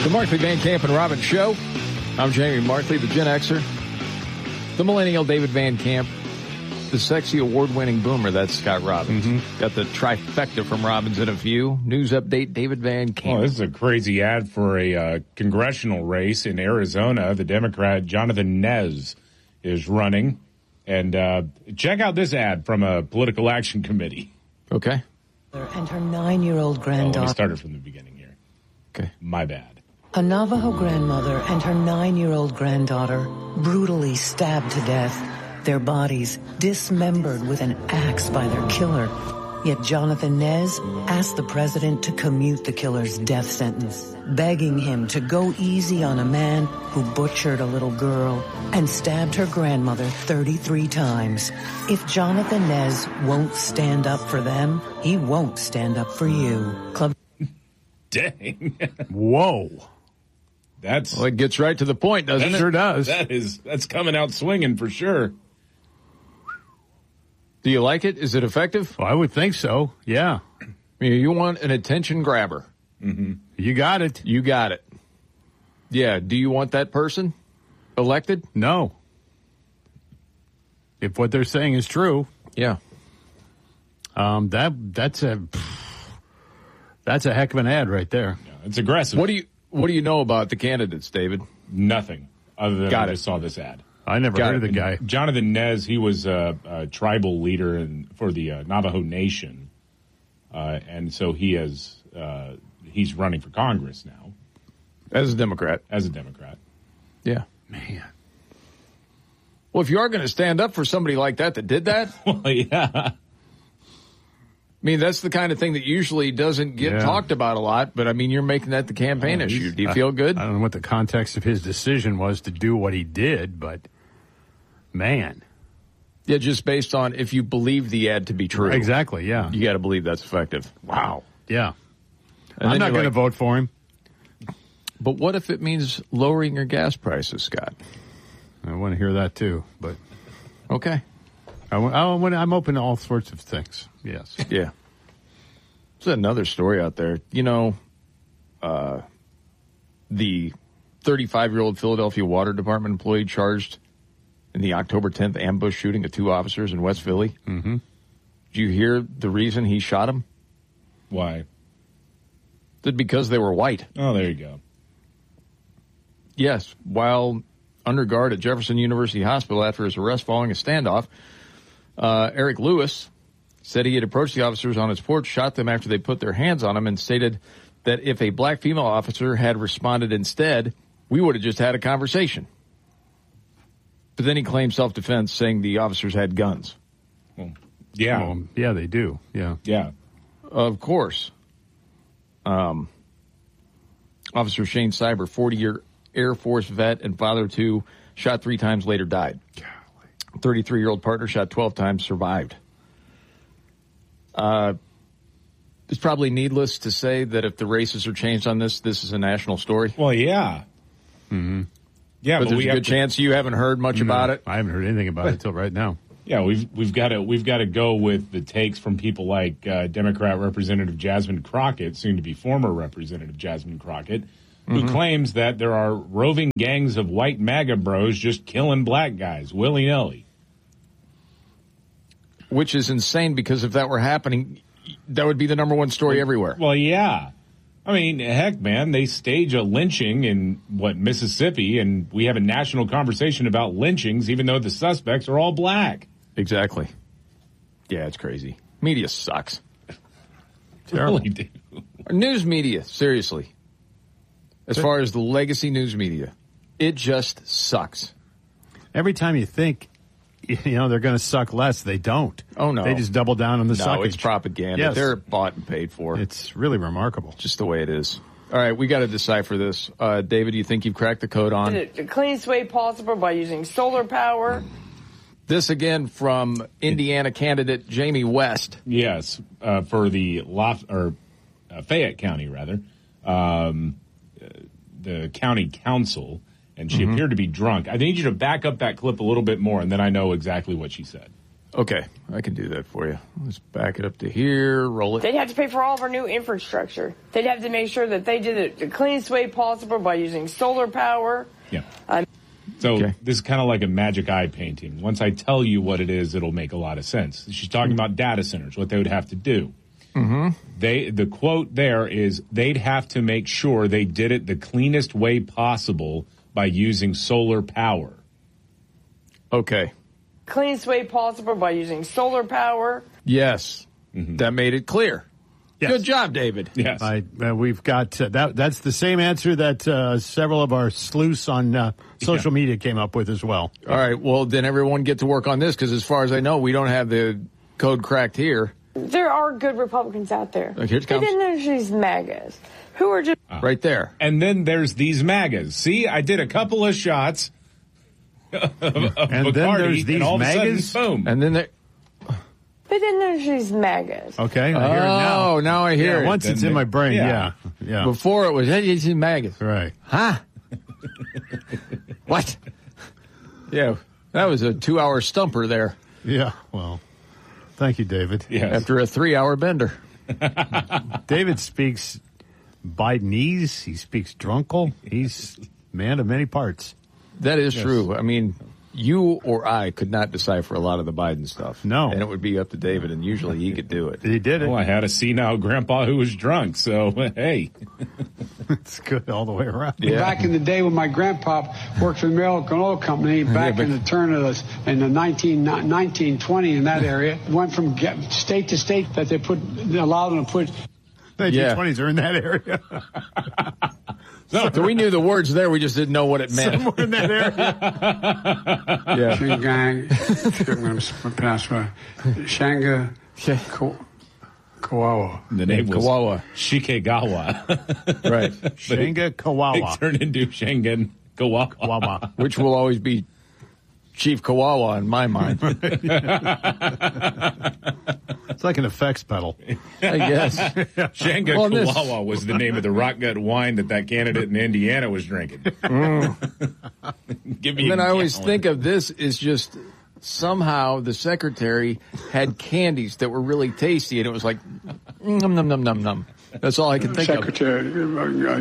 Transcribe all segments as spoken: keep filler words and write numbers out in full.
The Markley, Van Camp, and Robbins Show. I'm Jamie Markley, the Gen Xer. The millennial David Van Camp. The sexy award-winning boomer, that's Scott Robbins. Mm-hmm. Got the trifecta from Robbins in a few. News update, David Van Camp. Oh, this is a crazy ad for a uh, congressional race in Arizona. The Democrat Jonathan Nez is running. And uh, check out this ad from a political action committee. Okay. And her nine-year-old Oh, granddaughter. let me start it from the beginning here. Okay. My bad. A Navajo grandmother and her nine-year-old granddaughter brutally stabbed to death, their bodies dismembered with an axe by their killer. Yet Jonathan Nez asked the president to commute the killer's death sentence, begging him to go easy on a man who butchered a little girl and stabbed her grandmother thirty-three times. If Jonathan Nez won't stand up for them, he won't stand up for you. Club. Dang. Whoa. That's Well, it gets right to the point, doesn't that it? Sure does. That is that's coming out swinging for sure. Do you like it? Is it effective? Well, I would think so. Yeah. I mean, you want an attention grabber. Mm-hmm. You got it. You got it. Yeah. Do you want that person elected? No. If what they're saying is true, Yeah. um, that that's a that's a heck of an ad right there. Yeah, it's aggressive. What do you What do you know about the candidates, David? Nothing other than Got I it. just saw this ad. I never Got heard of it. the guy. Jonathan Nez, he was a, a tribal leader in, for the uh, Navajo Nation, uh, and so he has uh, he's running for Congress now As a Democrat. as a Democrat. Yeah. Man. Well, if you are going to stand up for somebody like that that did that, I Well, yeah, mean, that's the kind of thing that usually doesn't get Yeah. talked about a lot, but I mean, you're making that the campaign Oh, issue. he's- Do you feel good? I don't know what the context of his decision was to do what he did, but man. Yeah, just based on if you believe the ad to be true. Exactly, yeah. You got to believe that's effective. Wow. Yeah. And I'm then not you're going to like, vote for him. But what if it means lowering your gas prices, Scott? I want to hear that too, but Okay. I, wa- I want, I'm open to all sorts of things. Yes. Yeah. There's another story out there. You know, uh, the thirty-five-year-old Philadelphia Water Department employee charged in the October tenth ambush shooting of two officers in West Philly. Mm-hmm. Did you hear the reason he shot them? why? That because they were white. Oh, there you go. Yes, while under guard at Jefferson University Hospital after his arrest following a standoff, uh, Eric Lewis said he had approached the officers on his porch, shot them after they put their hands on him, and stated that if a black female officer had responded instead, we would have just had a conversation. But then he claimed self-defense, saying the officers had guns. Well, yeah, Well, yeah, they do. Yeah. yeah. Of course. Um, Officer Shane Cyber, forty-year Air Force vet and father of two, shot three times, later died. thirty-three-year-old partner shot twelve times, survived. Uh, it's probably needless to say that if the races are changed on this, this is a national story. Well, yeah. Mm-hmm. Yeah, but but, there's we a have good to, chance you haven't heard much about it. I haven't heard anything about it until right now. Yeah, we've we've got to we've got to go with the takes from people like uh, Democrat Representative Jasmine Crockett, soon to be former Representative Jasmine Crockett, who Mm-hmm. claims that there are roving gangs of white MAGA bros just killing black guys willy nilly. Which is insane, because if that were happening, that would be the number one story everywhere. Well, yeah. I mean, heck, man, they stage a lynching in, what, Mississippi, and we have a national conversation about lynchings, even though the suspects are all black. Exactly. Yeah, it's crazy. Media sucks. Terrible. Really do. Our news media, seriously. As far as the legacy news media, it just sucks. Every time you think, you know, they're going to suck less, they don't. Oh, no. They just double down on the No, suckage. it's propaganda. Yes. They're bought and paid for. It's really remarkable. Just the way it is. All right, we got to decipher this. Uh, David, you think you've cracked the code on? The cleanest way possible by using solar power. This again from Indiana candidate Jamie West. Yes, uh, for the Lof- or uh, Fayette County, rather, um, uh, the county council, and she Mm-hmm. appeared to be drunk. I need you to back up that clip a little bit more, and then I know exactly what she said. Okay, I can do that for you. Let's back it up to here, roll it. They'd have to pay for all of our new infrastructure. They'd have to make sure that they did it the cleanest way possible by using solar power. Yeah. Um, So Okay. this is kind of like a magic eye painting. Once I tell you what it is, it'll make a lot of sense. She's talking about data centers, what they would have to do. Mm-hmm. They the quote there is they'd have to make sure they did it the cleanest way possible by using solar power. Okay. cleanest way possible by using solar power. Yes. Mm-hmm. That made it clear. Yes. Good job, David. Yes. I, uh, we've got uh, that. That's the same answer that uh, several of our sleuths on uh, social Yeah. media came up with as well. All right. Well, then everyone get to work on this because as far as I know, we don't have the code cracked here. There are good Republicans out there. Okay, here it But comes. then there's these MAGAs who are just Right there. And then there's these MAGAs. See, I did a couple of shots of, of And then Bacardi, there's these and all MAGAs? of a sudden, boom. And then they. But then there's these MAGAs. Okay, I hear it now. Oh, now I hear Yeah, it. once Then it's they- in my brain, yeah. yeah, yeah, Before it was, hey, it's in maggots. right. Huh? What? Yeah, that was a two-hour stumper there Yeah, well, thank you, David. Yes. after a three-hour bender. David speaks Bidenese. He speaks drunkle. He's man of many parts. That is true. I mean, you or I could not decipher a lot of the Biden stuff. No. And it would be up to David, and usually he could do it. He did it. Well, I had a senile grandpa who was drunk, so hey. It's good all the way around. Yeah. Back in the day when my grandpa worked for the American Oil Company, back but- in the turn of the in the nineteen, nineteen twenty in that area, went from get, state to state that they put allowed them to put. nineteen twenties are in that area. So we knew the words there, we just didn't know what it meant. Somewhere in that area. Yeah. Shangang, I'm going to pronounce it right. Shanga Ko- Kawawa. The name was Kawawa. Shikegawa. Right. Shanga It Kawawa. turned into Schengen Kawawa. Kawawa. Which will always be Chief Kawawa in my mind, It's like an effects pedal. I guess. Shanga Well, this- Kawawa was the name of the rock gut wine that that candidate in Indiana was drinking. Give me And then a I always gallon. think of this as just somehow the secretary had candies that were really tasty, and it was like num num num num num. That's all I can think Secretary, of.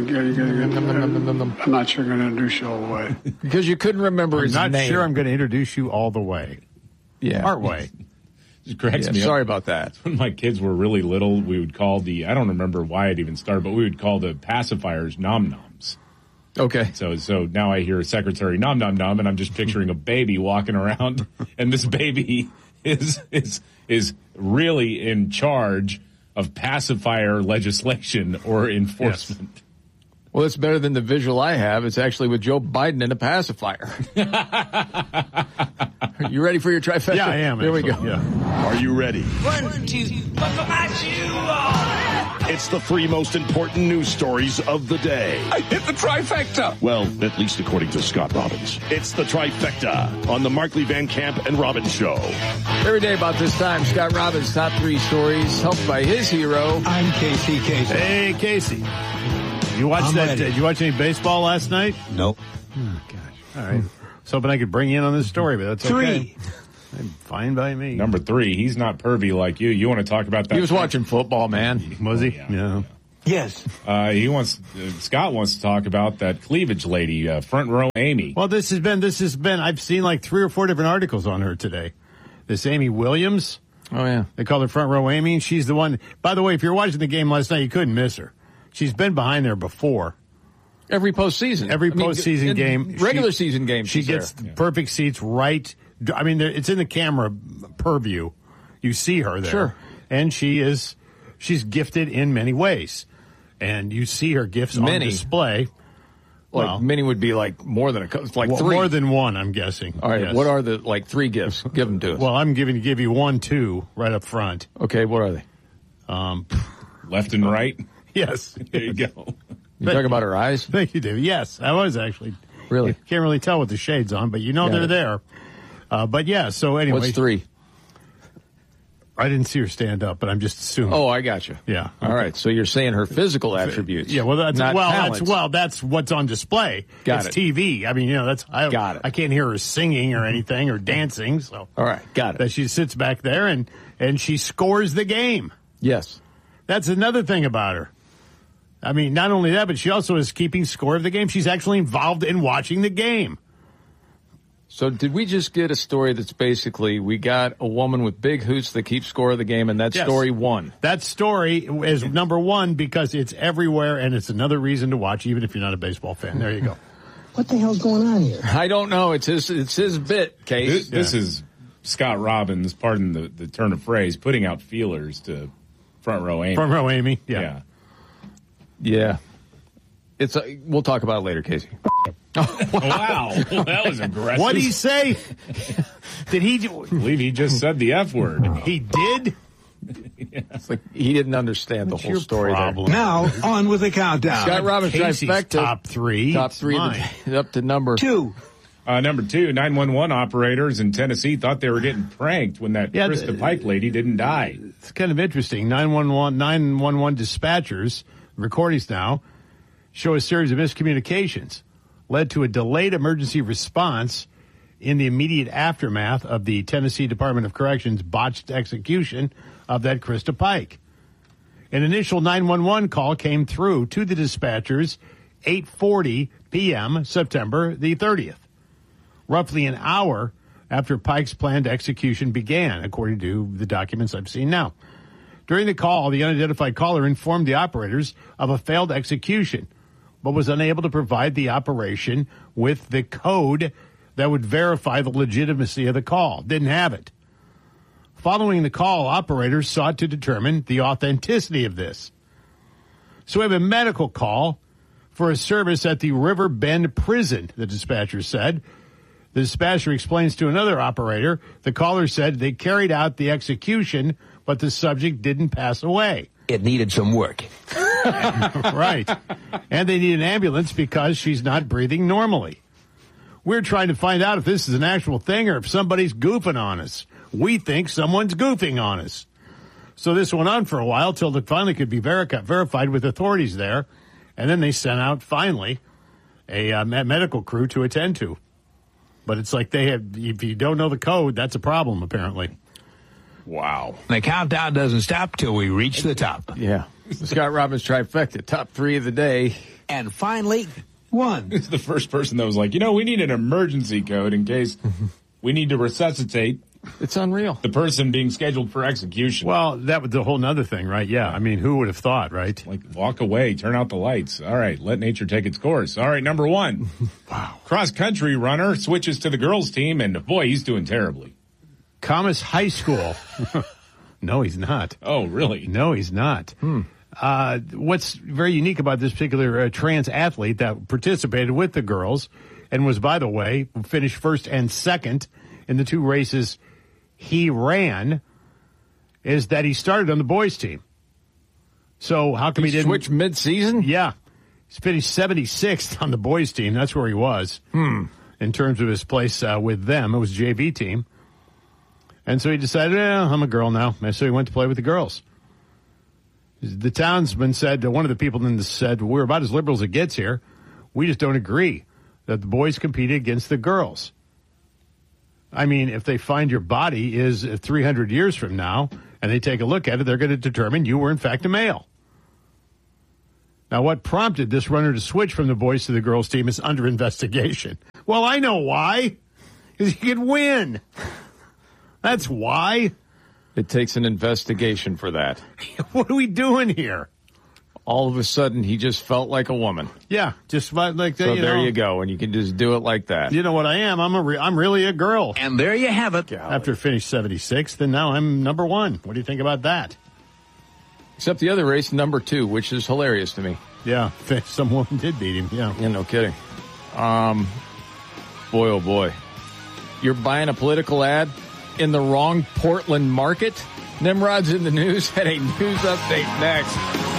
I'm not sure I'm going to introduce you all the way. Because you couldn't remember I'm his not name. sure I'm going to introduce you all the way. yeah. Part way. It cracks Yeah, me sorry up. about that. When my kids were really little, we would call the, I don't remember why it even started, but we would call the pacifiers nom-noms. Okay. So so now I hear Secretary Nom Nom Nom, and I'm just picturing a baby walking around, and this baby is is is really in charge of pacifier legislation or enforcement. Well, it's better than the visual I have. It's actually with Joe Biden in a pacifier. You ready for your trifecta? Yeah, I am. Here we go. actually. Yeah. Are you ready? One, two, buckle my shoe on. It's the three most important news stories of the day. I hit the trifecta. Well, at least according to Scott Robbins. It's the trifecta on the Markley Van Camp and Robbins Show. Every day about this time, Scott Robbins' top three stories, helped by his hero. I'm Casey Casey. Hey, Casey. Did you watch I'm that? ready. Did you watch any baseball last night? Nope. Oh, gosh. All right. I was hoping I could bring you in on this story, but that's okay. Three. Fine by me. Number three, he's not pervy like you. You want to talk about that? He was watching football, man. Was he? yeah. Yeah. Yes. Uh, he wants. Uh, Scott wants to talk about that cleavage lady, uh, front row Amy. Well, this has been, this has been, I've seen like three or four different articles on her today. This Amy Williams, Oh, yeah. they call her front row Amy. She's the one, by the way, if you're watching the game last night, you couldn't miss her. She's been behind there before. Every postseason. Every I mean, postseason in game. Regular she- season game. She she's gets there. the perfect seats right. I mean, there- it's in the camera purview. You see her there. Sure. And she is, she's gifted in many ways. And you see her gifts on Many. display. Like, Well- many would be like more than a couple, like Well, three. more than one, I'm guessing. All right. Yes. What are the, like, three gifts? Give them to us. Well, I'm giving to give you one, two, right up front. Okay. What are they? Um, Left and right. yes. There you go. You talking about her eyes? Thank you, David. Yes, I was actually. Really? Can't really tell with the shades on, but you know Yeah. they're there. Uh, but yeah, so anyway. What's three? I didn't see her stand up, but I'm just assuming. Oh, I got you. Yeah. All right. So you're saying her physical attributes. Yeah, well, that's not well, talents. that's well, that's what's on display. Got it's it. T V. I mean, you know, that's I, Got it. I can't hear her singing or anything or dancing. So All right. Got it. that she sits back there and and she scores the game. Yes. That's another thing about her. I mean, not only that, but she also is keeping score of the game. She's actually involved in watching the game. So did we just get a story that's basically we got a woman with big hoots that keeps score of the game, and that Yes. story won? That story is number one because it's everywhere, and it's another reason to watch, even if you're not a baseball fan. There you go. What the hell's going on here? I don't know. It's his. It's his bit, Case. This, this is Scott Robbins, pardon the, the turn of phrase, putting out feelers to front row Amy. Front row Amy, yeah. yeah. Yeah. It's. A, we'll talk about it later, Casey. Wow, that was aggressive. What did he say? Did he? I believe he just said the F word. He did? It's like he didn't understand What's the whole your story problem? there. Now, on with the countdown. Scott Robbins Casey's trifecta. top three. Top three of Mine. the day, up to number Two. Uh, number two, nine one one operators in Tennessee thought they were getting pranked when that Yeah, Krista the- Pike lady didn't die. It's kind of interesting. nine one one, nine one one dispatchers, recordings now, show a series of miscommunications led to a delayed emergency response in the immediate aftermath of the Tennessee Department of Corrections botched execution of that Krista Pike. An initial nine one one call came through to the dispatchers eight forty p.m. September the thirtieth, roughly an hour after Pike's planned execution began, according to the documents I've seen now. During the call, the unidentified caller informed the operators of a failed execution, but was unable to provide the operation with the code that would verify the legitimacy of the call. Didn't have it. Following the call, operators sought to determine the authenticity of this. So we have a medical call for a service at the River Bend prison, the dispatcher said. The dispatcher explains to another operator, the caller said they carried out the execution, but the subject didn't pass away. It needed some work. Right. And they need an ambulance because she's not breathing normally. We're trying to find out if this is an actual thing or if somebody's goofing on us. We think someone's goofing on us. So this went on for a while till it finally could be verica- verified with authorities there. And then they sent out, finally, a uh, medical crew to attend to. But it's like they have, if you don't know the code, that's a problem, apparently. Wow. The countdown doesn't stop till we reach the top. Yeah. Scott Robbins trifecta, top three of the day. And finally, one. It's the first person that was like, you know, we need an emergency code in case we need to resuscitate It's unreal. the person being scheduled for execution. Well, that was the whole nother thing, right? Yeah. I mean, who would have thought, right? Like, walk away, turn out the lights. All right, let nature take its course. All right, number one. Wow. Cross-country runner switches to the girls' team, and boy, he's doing terribly. Commerce High School. No, he's not. Oh, really? No, he's not. Hmm. Uh, what's very unique about this particular uh, trans athlete that participated with the girls and was, by the way, finished first and second in the two races he ran is that he started on the boys' team. So how come he, He didn't switch mid-season? Yeah, he's finished seventy-sixth on the boys' team. That's where he was Hmm. in terms of his place uh, with them. It was J V team. And so he decided, eh, I'm a girl now. And so he went to play with the girls. The townsman said, one of the people then said, we're about as liberal as it gets here. We just don't agree that the boys competed against the girls. I mean, if they find your body is three hundred years from now and they take a look at it, they're going to determine you were in fact a male. Now, what prompted this runner to switch from the boys to the girls team is under investigation. Well, I know why. Because he could win. That's why. It takes an investigation for that. What are we doing here? All of a sudden, he just felt like a woman. Yeah, just like that. So you there know, you go, and you can just do it like that. You know what I am? I'm a re- I'm really a girl. And there you have it. After finish seventy-sixth, and now I'm number one. What do you think about that? Except the other race, number two, which is hilarious to me. Yeah, some woman did beat him. Yeah, Yeah, no kidding. Um, boy, oh boy. You're buying a political ad in the wrong Portland market? Nimrod's in the news. Had a news update next.